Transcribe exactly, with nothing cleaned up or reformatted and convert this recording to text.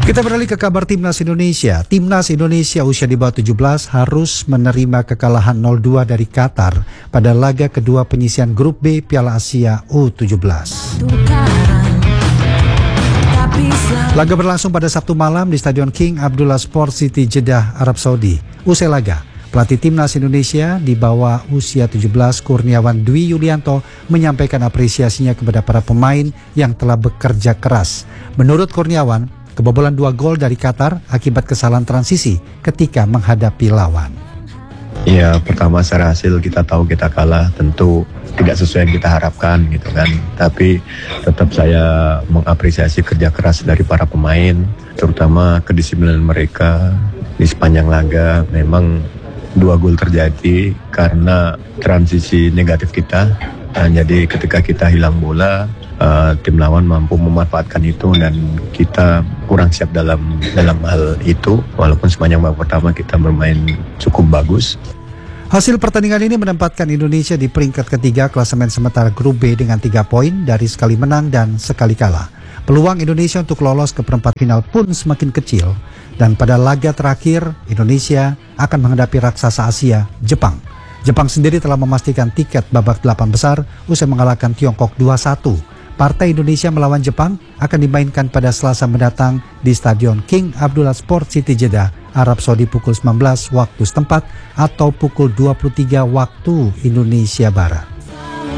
Kita beralih ke kabar Timnas Indonesia. Timnas Indonesia usia di bawah tujuh belas harus menerima kekalahan nol dua dari Qatar pada laga kedua penyisian grup B Piala Asia U tujuh belas. Laga berlangsung pada Sabtu malam di Stadion King Abdullah Sport City Jeddah, Arab Saudi. Usai laga, pelatih Timnas Indonesia di bawah usia tujuh belas Kurniawan Dwi Yulianto menyampaikan apresiasinya kepada para pemain yang telah bekerja keras. Menurut Kurniawan, kebobolan dua gol dari Qatar akibat kesalahan transisi ketika menghadapi lawan. Ya, pertama secara hasil kita tahu kita kalah, tentu tidak sesuai yang kita harapkan gitu kan. Tapi tetap saya mengapresiasi kerja keras dari para pemain, terutama kedisiplinan mereka di sepanjang laga. Memang dua gol terjadi karena transisi negatif kita. Nah, jadi ketika kita hilang bola, Uh, tim lawan mampu memanfaatkan itu dan kita kurang siap dalam dalam hal itu, walaupun sepanjang babak pertama kita bermain cukup bagus. Hasil pertandingan ini menempatkan Indonesia di peringkat ketiga klasemen sementara grup B dengan tiga poin dari sekali menang dan sekali kalah. Peluang Indonesia untuk lolos ke perempat final pun semakin kecil, dan pada laga terakhir Indonesia akan menghadapi raksasa Asia, Jepang. Jepang sendiri telah memastikan tiket babak delapan besar usai mengalahkan Tiongkok dua satu. Partai Indonesia melawan Jepang akan dimainkan pada Selasa mendatang di Stadion King Abdullah Sport City Jeddah, Arab Saudi pukul sembilan belas waktu setempat atau pukul dua puluh tiga waktu Indonesia Barat.